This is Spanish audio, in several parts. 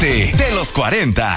De los 40.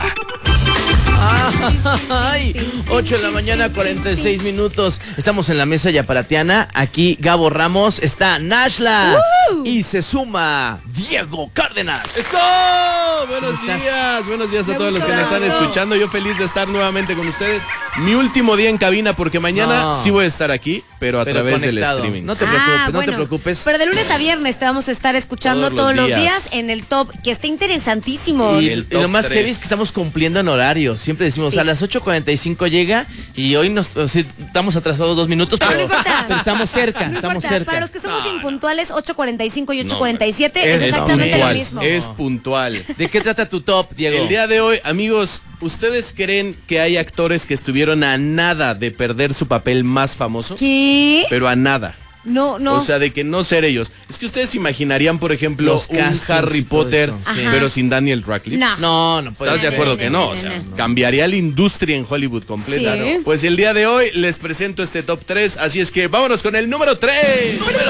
Ay, 8 de la mañana, 46 minutos. Estamos en la mesa yaparatiana. Aquí Gabo Ramos, está Nashla y se suma Diego Cárdenas. ¡Eso! Buenos días a todos los que me están escuchando. Yo feliz de estar nuevamente con ustedes. Mi último día en cabina porque mañana sí voy a estar aquí, pero a través conectado. del streaming. No te preocupes, no te preocupes. Pero de lunes a viernes te vamos a estar escuchando todos los días en el top, que está interesantísimo. Y lo más heavy es que estamos cumpliendo en horario. Siempre decimos, a las 8:45 llega y hoy estamos atrasados 2 minutos, pero, no importa. pero estamos cerca, No estamos importa. cerca. Para los que somos impuntuales, 8:45 y 8:47 es exactamente puntual, lo mismo. Es puntual. ¿De qué trata tu top, Diego? El día de hoy, amigos, ¿ustedes creen que hay actores que estuvieron a nada de perder su papel más famoso? ¿Qué? Pero a nada. No. O sea, de que no ser ellos. Es que ustedes imaginarían, por ejemplo, Los un castings Harry y todo Potter, eso. pero sin Daniel Radcliffe. No. No puede ¿Estás de ser. acuerdo que no? O sea, cambiaría la industria en Hollywood completa. Sí. Pues el día de hoy les presento este top 3, así es que vámonos con el número 3. Número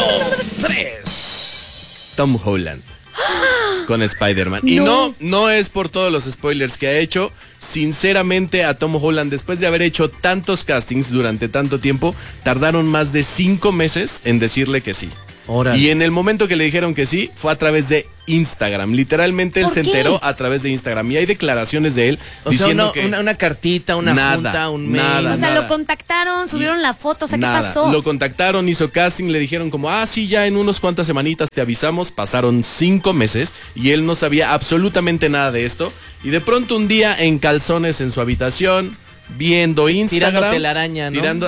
3. Tom Holland. Con Spider-Man. Y no es por todos los spoilers que ha hecho. Sinceramente, a Tom Holland, después de haber hecho tantos castings durante tanto tiempo, tardaron más de 5 meses en decirle que sí. Órale. Y en el momento que le dijeron que sí, fue a través de Instagram. Literalmente él se enteró a través de Instagram. Y hay declaraciones de él diciendo que una cartita, una junta, un mail. O sea, lo contactaron, subieron la foto, o sea, ¿qué pasó? Lo contactaron, hizo casting, le dijeron como, sí, ya en unos cuantas semanitas te avisamos. Pasaron 5 meses y él no sabía absolutamente nada de esto. Y de pronto un día en calzones en su habitación, viendo Instagram, tirando telaraña, ¿no?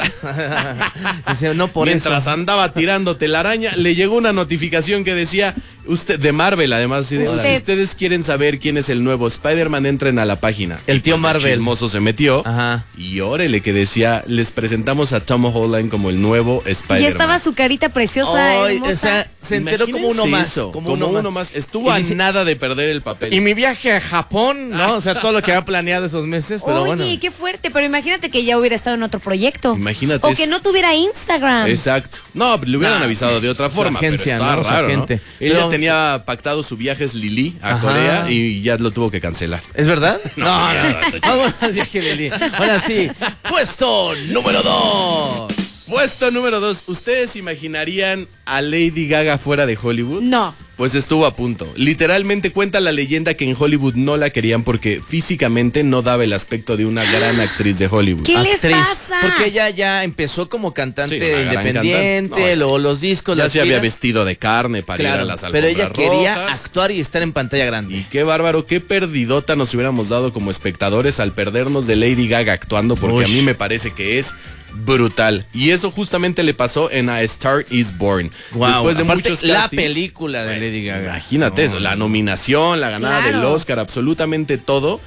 Dice, no por mientras andaba tirando telaraña, le llegó una notificación que decía, usted, de Marvel además, si ustedes quieren saber quién es el nuevo Spider-Man, entren a la página. El tío Marvel. El chismoso se metió. Ajá. Y órale que decía, les presentamos a Tom Holland como el nuevo Spider-Man. Y estaba su carita preciosa, hermosa. O sea, se enteró como uno más. Como uno más. Estuvo a nada de perder el papel. Y mi viaje a Japón, ¿no? O sea, todo lo que había planeado esos meses, pero Oye, bueno. qué fuerte, pero imagínate que ya hubiera estado en otro proyecto. Imagínate. O que no tuviera Instagram. Exacto. No, le hubieran avisado de otra forma, agencia, pero está raro, ¿no? Él ya Pero tenía pactado su viaje a Lili a Corea y ya lo tuvo que cancelar. ¿Es verdad? No. Vamos al viaje de Lili. Ahora sí, puesto número 2. Puesto número 2. ¿Ustedes imaginarían a Lady Gaga fuera de Hollywood? No. Pues estuvo a punto. Literalmente cuenta la leyenda que en Hollywood no la querían porque físicamente no daba el aspecto de una gran actriz de Hollywood. ¿Qué les pasa? Porque ella ya empezó como cantante una gran independiente, cantante. luego los discos, Ya las se había giras. vestido de carne para ir a las alfombras pero ella quería rojas. actuar y estar en pantalla Y grande. qué bárbaro, qué perdidota nos hubiéramos dado como espectadores al perdernos de Lady Gaga actuando, porque a mí me parece que es brutal. Y eso justamente le pasó en A Star Is Born. Wow. Después de Aparte, muchos la castings, película de Lady Gaga. Imagínate eso, la nominación, la ganada del Oscar, absolutamente todo.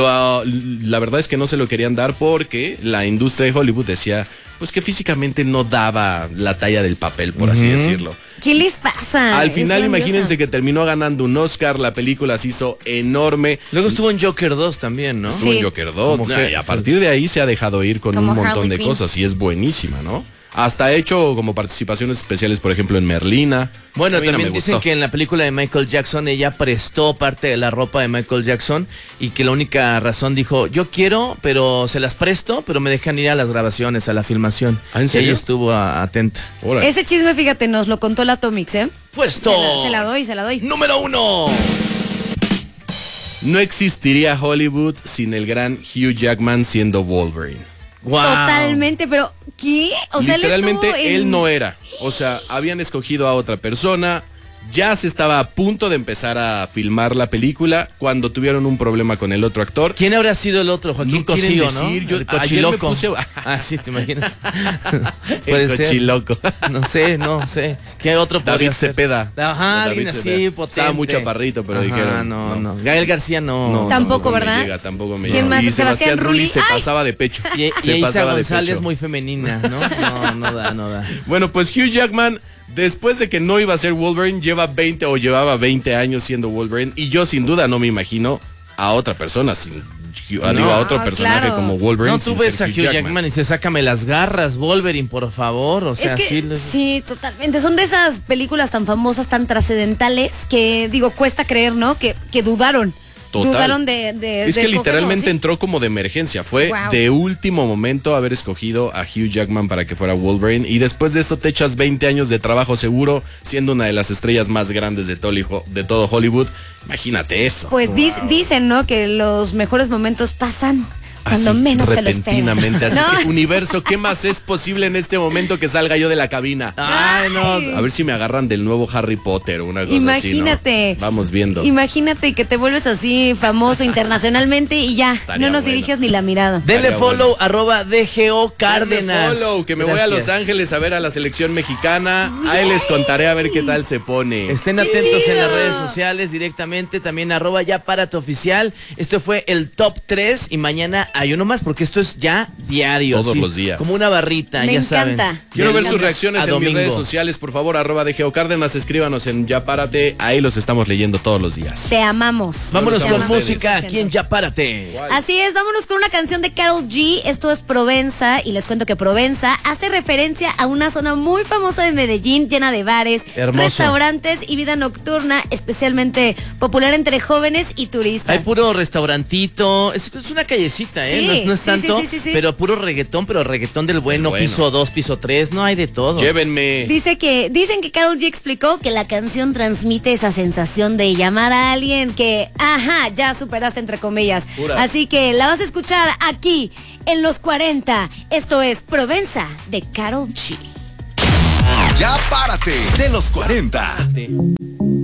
La verdad es que no se lo querían dar porque la industria de Hollywood decía pues que físicamente no daba la talla del papel, por así decirlo. ¿Qué les pasa? Al final, imagínense que terminó ganando un Oscar, la película se hizo enorme. Luego estuvo en Joker 2 también, ¿no? Estuvo en Joker 2, y a partir de ahí se ha dejado ir con un montón de cosas y es buenísima, ¿no? Hasta ha hecho como participaciones especiales, por ejemplo, en Merlina. Bueno, también dicen que en la película de Michael Jackson ella prestó parte de la ropa de Michael Jackson y que la única razón dijo, yo quiero, pero se las presto, pero me dejan ir a las grabaciones, a la filmación. ¿En serio? Ella estuvo atenta. Órale. Ese chisme, fíjate, nos lo contó la Atomix, ¿eh? Puesto Se la doy. número 1. No existiría Hollywood sin el gran Hugh Jackman siendo Wolverine. Wow. Totalmente, pero ¿qué? O sea, literalmente él no era. O sea, habían escogido a otra persona. Ya se estaba a punto de empezar a filmar la película cuando tuvieron un problema con el otro actor. ¿Quién habrá sido el otro? Joaquín No quieren Cosío, decir, ¿no? yo El ayer me cochiloco. puse... Sí, ¿te imaginas? El cochiloco. No sé. ¿Qué otro David podría ser? Cepeda. Ajá, alguien David así, Cepeda. potente. Estaba muy chaparrito, pero dijeron... No. Gael García no. Tampoco, ¿verdad? Me llega, tampoco me ¿Quién llega. más? Y Sebastián Rulli. se pasaba de pecho. Y Se Isa pasaba de González pecho. muy femenina, ¿no? No da. Bueno, pues Hugh Jackman, después de que no iba a ser Wolverine, llevaba 20 años siendo Wolverine. Y yo sin duda no me imagino a otra persona a otro personaje como Wolverine. No, tú ves a Hugh Jackman y dices, sácame las garras, Wolverine, por favor. O sea, es que, sí, totalmente. Son de esas películas tan famosas, tan trascendentales, que digo, cuesta creer, ¿no? Que dudaron. dudaron de Es que escogerlo, literalmente ¿sí? entró como de emergencia. Fue de último momento haber escogido a Hugh Jackman para que fuera Wolverine. Y después de eso te echas 20 años de trabajo seguro, siendo una de las estrellas más grandes de todo Hollywood. Imagínate eso. Pues dicen, ¿no? Que los mejores momentos pasan cuando menos te lo esperas. Repentinamente. Así es que, universo, ¿qué más es posible en este momento que salga yo de la cabina? Ay, no. A ver si me agarran del nuevo Harry Potter o una cosa Imagínate. así, ¿no? Vamos viendo. Imagínate que te vuelves así famoso internacionalmente y ya, no nos diriges ni la mirada. Denle follow, @DGO Cárdenas. Denle follow, que me voy a Los Ángeles a ver a la selección mexicana. Ahí les contaré a ver qué tal se pone. Estén atentos en las redes sociales directamente, también @YaPárate_oficial. Esto fue el top 3 y mañana hay uno más porque esto es ya diario. Todos los días. Como una barrita, Me ya encanta. saben. Quiero ver sus reacciones en mis redes domingo. sociales, por favor, @DGO Cárdenas, escríbanos en Ya Párate, ahí los estamos leyendo todos los días. Te amamos. Vámonos Te con amamos música ustedes. aquí en Ya Párate. Así es, vámonos con una canción de Karol G. Esto es Provenza y les cuento que Provenza hace referencia a una zona muy famosa de Medellín, llena de bares, Hermoso. restaurantes y vida nocturna, especialmente popular entre jóvenes y turistas. Hay puro restaurantito, es una callecita, ¿eh? Sí, No es sí, tanto, sí. pero puro reggaetón, pero reggaetón del bueno, Bueno. piso 2, piso 3, no hay de todo. Llévenme. Dicen que Karol G explicó que la canción transmite esa sensación de llamar a alguien que, ya superaste entre comillas. Puras. Así que la vas a escuchar aquí en los 40. Esto es Provenza de Karol G. Ya Párate de los 40.